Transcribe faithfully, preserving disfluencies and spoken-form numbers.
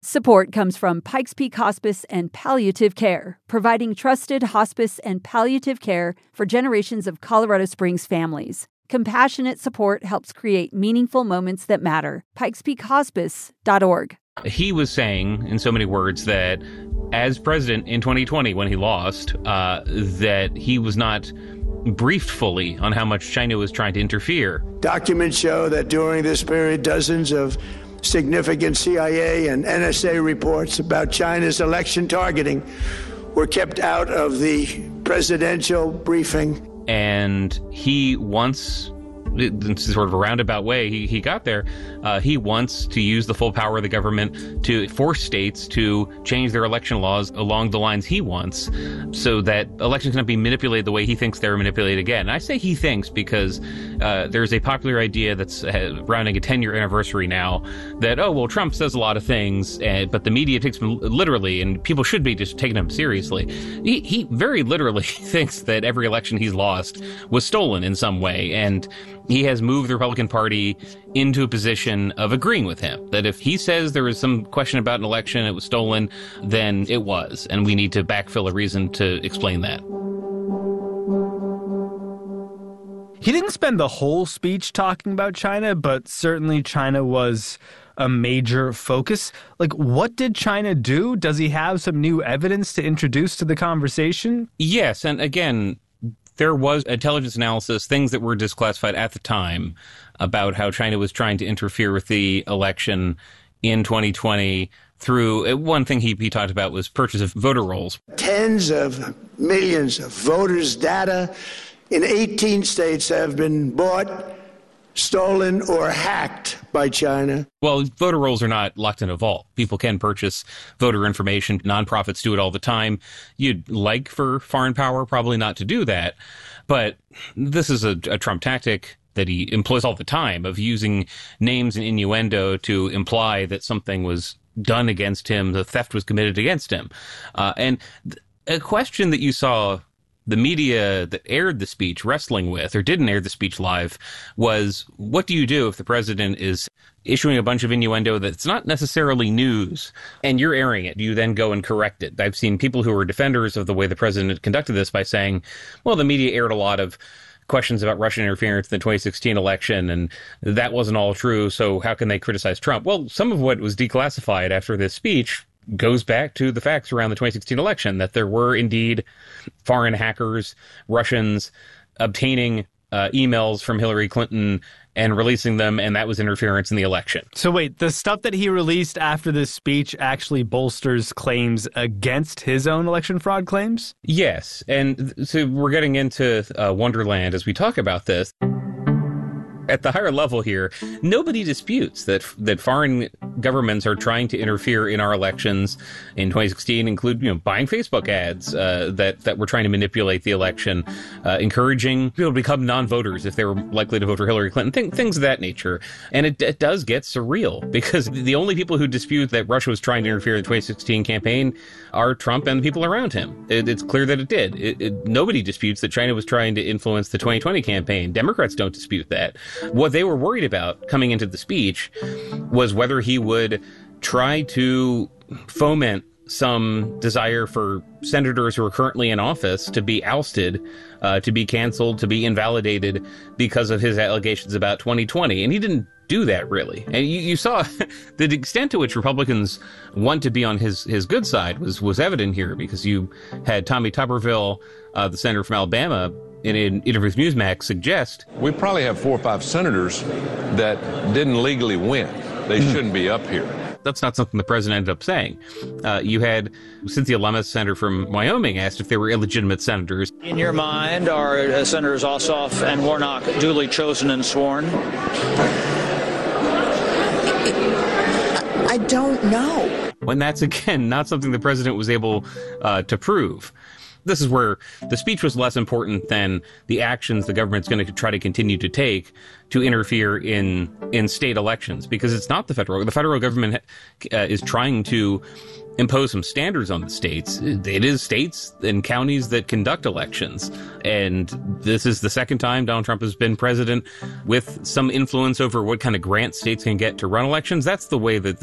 Support comes from Pikes Peak Hospice and Palliative Care, providing trusted hospice and palliative care for generations of Colorado Springs families. Compassionate support helps create meaningful moments that matter. pikes peak hospice dot org. He was saying, in so many words, that as president in twenty twenty, when he lost, uh, that he was not briefed fully on how much China was trying to interfere. Documents show that during this period, dozens of significant C I A and N S A reports about China's election targeting were kept out of the presidential briefing. And he wants, in sort of a roundabout way, he, he got there, uh, he wants to use the full power of the government to force states to change their election laws along the lines he wants, so that elections cannot be manipulated the way he thinks they're manipulated again. And I say he thinks because uh, there's a popular idea that's uh, rounding a ten-year anniversary now that, oh, well, Trump says a lot of things, uh, but the media takes him literally, and people should be just taking him seriously. He, he very literally thinks that every election he's lost was stolen in some way, and he has moved the Republican Party into a position of agreeing with him, that if he says there was some question about an election, it was stolen, then it was, and we need to backfill a reason to explain that. He didn't spend the whole speech talking about China, but certainly China was a major focus. Like, what did China do? Does he have some new evidence to introduce to the conversation? Yes, and again, there was intelligence analysis, things that were disclassified at the time about how China was trying to interfere with the election in twenty twenty through, one thing he, he talked about was purchase of voter rolls. Tens of millions of voters' data in eighteen states have been bought, stolen, or hacked by China. Well, voter rolls are not locked in a vault. People can purchase voter information. Nonprofits do it all the time. You'd like for foreign power probably not to do that. But this is a, a Trump tactic that he employs all the time, of using names and innuendo to imply that something was done against him, the theft was committed against him. Uh, and th- a question that you saw the media that aired the speech wrestling with, or didn't air the speech live, was, what do you do if the president is issuing a bunch of innuendo that's not necessarily news, and you're airing it? Do you then go and correct it? I've seen people who are defenders of the way the president conducted this by saying, well, the media aired a lot of questions about Russian interference in the twenty sixteen election, and that wasn't all true, so how can they criticize Trump? Well, some of what was declassified after this speech goes back to the facts around the twenty sixteen election, that there were indeed foreign hackers, Russians, obtaining uh, emails from Hillary Clinton and releasing them, and that was interference in the election. So wait, the stuff that he released after this speech actually bolsters claims against his own election fraud claims? Yes, and so we're getting into uh, Wonderland as we talk about this. At the higher level here, nobody disputes that that foreign governments are trying to interfere in our elections in twenty sixteen, include, you know, buying Facebook ads uh, that, that were trying to manipulate the election, uh, encouraging people to become non-voters if they were likely to vote for Hillary Clinton, th- things of that nature. And it, it does get surreal, because the only people who dispute that Russia was trying to interfere in the twenty sixteen campaign are Trump and the people around him. It, it's clear that it did. It, it, nobody disputes that China was trying to influence the twenty twenty campaign. Democrats don't dispute that. What they were worried about coming into the speech was whether he would try to foment some desire for senators who are currently in office to be ousted, uh, to be canceled, to be invalidated because of his allegations about twenty twenty. And he didn't do that, really. And you, you saw the extent to which Republicans want to be on his, his good side was, was evident here, because you had Tommy Tuberville, uh, the senator from Alabama, in an interview with Newsmax, suggest we probably have four or five senators that didn't legally win. They shouldn't be up here. That's not something the president ended up saying. Uh, you had Cynthia Lummis, senator from Wyoming, asked if they were illegitimate senators. In your mind, are uh, Senators Ossoff and Warnock duly chosen and sworn? I don't know. When that's, again, not something the president was able uh, to prove. This is where the speech was less important than the actions the government's going to try to continue to take to interfere in in state elections, because it's not the federal. The federal government uh, is trying to impose some standards on the states. It is states and counties that conduct elections. And this is the second time Donald Trump has been president with some influence over what kind of grants states can get to run elections. That's the way that